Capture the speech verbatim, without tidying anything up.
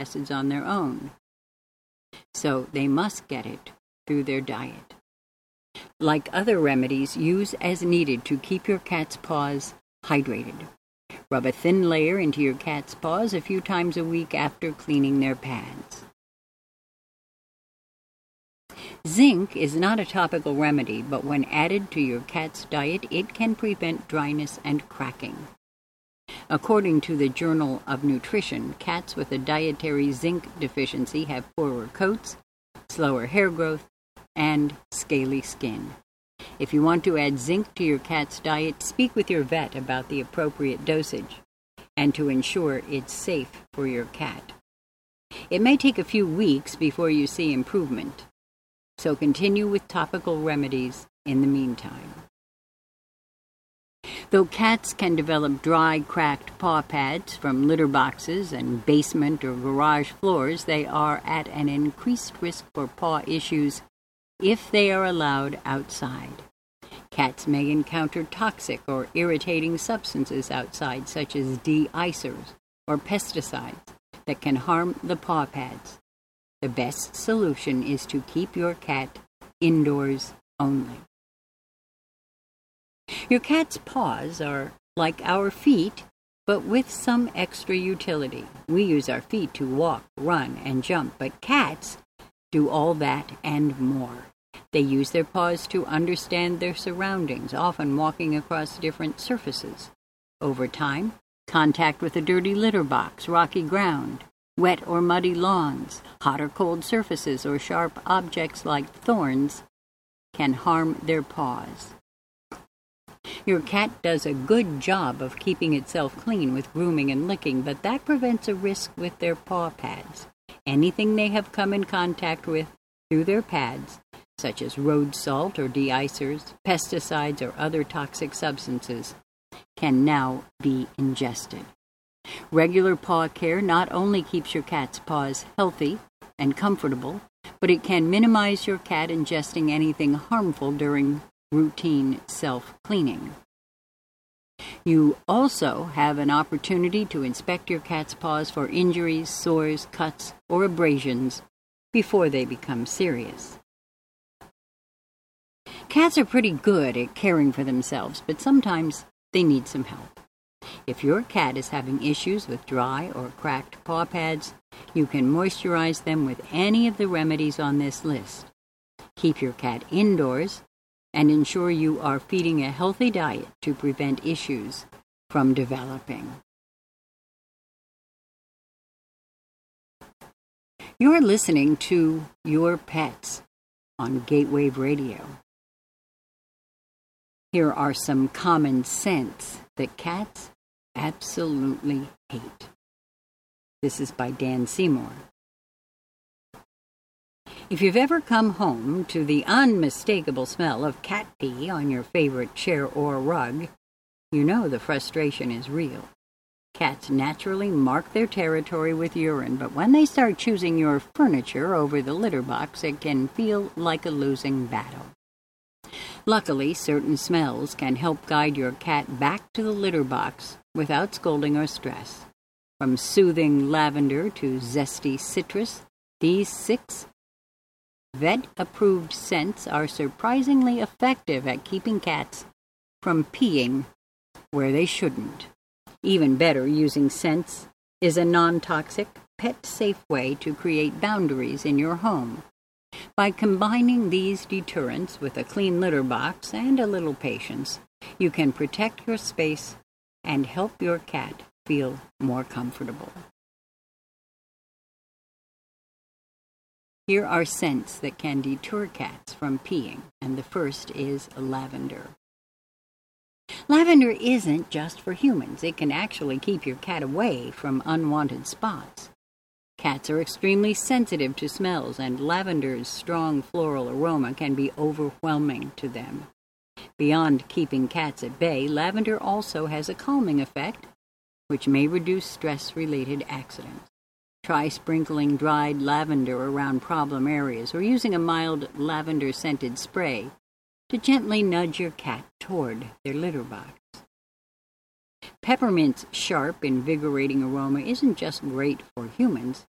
acids on their own, so they must get it through their diet. Like other remedies, use as needed to keep your cat's paws hydrated. Rub a thin layer into your cat's paws a few times a week after cleaning their pads. Zinc is not a topical remedy, but when added to your cat's diet, it can prevent dryness and cracking. According to the Journal of Nutrition, cats with a dietary zinc deficiency have poorer coats, slower hair growth, and scaly skin. If you want to add zinc to your cat's diet, speak with your vet about the appropriate dosage and to ensure it's safe for your cat. It may take a few weeks before you see improvement, so continue with topical remedies in the meantime. Though cats can develop dry, cracked paw pads from litter boxes and basement or garage floors, they are at an increased risk for paw issues if they are allowed outside. Cats may encounter toxic or irritating substances outside, such as de-icers or pesticides, that can harm the paw pads. The best solution is to keep your cat indoors only. Your cat's paws are like our feet, but with some extra utility. We use our feet to walk, run, and jump, but cats do all that and more. They use their paws to understand their surroundings, often walking across different surfaces. Over time, contact with a dirty litter box, rocky ground, wet or muddy lawns, hot or cold surfaces, or sharp objects like thorns can harm their paws. Your cat does a good job of keeping itself clean with grooming and licking, but that prevents a risk with their paw pads. Anything they have come in contact with through their pads, such as road salt or de-icers, pesticides, or other toxic substances, can now be ingested. Regular paw care not only keeps your cat's paws healthy and comfortable, but it can minimize your cat ingesting anything harmful during routine self-cleaning. You also have an opportunity to inspect your cat's paws for injuries, sores, cuts, or abrasions before they become serious. Cats are pretty good at caring for themselves, but sometimes they need some help. If your cat is having issues with dry or cracked paw pads, you can moisturize them with any of the remedies on this list. Keep your cat indoors and ensure you are feeding a healthy diet to prevent issues from developing. You're listening to Your Pets on Gatewave Radio. Here are some common scents that cats absolutely hate. This is by Dan Seymour. If you've ever come home to the unmistakable smell of cat pee on your favorite chair or rug, you know the frustration is real. Cats naturally mark their territory with urine, but when they start choosing your furniture over the litter box, it can feel like a losing battle. Luckily, certain smells can help guide your cat back to the litter box without scolding or stress. From soothing lavender to zesty citrus, these six vet-approved scents are surprisingly effective at keeping cats from peeing where they shouldn't. Even better, using scents is a non-toxic, pet-safe way to create boundaries in your home. By combining these deterrents with a clean litter box and a little patience, you can protect your space and help your cat feel more comfortable. Here are scents that can deter cats from peeing, and the first is lavender. Lavender isn't just for humans. It can actually keep your cat away from unwanted spots. Cats are extremely sensitive to smells, and lavender's strong floral aroma can be overwhelming to them. Beyond keeping cats at bay, lavender also has a calming effect, which may reduce stress-related accidents. Try sprinkling dried lavender around problem areas or using a mild lavender-scented spray to gently nudge your cat toward their litter box. Peppermint's sharp, invigorating aroma isn't just great for humans.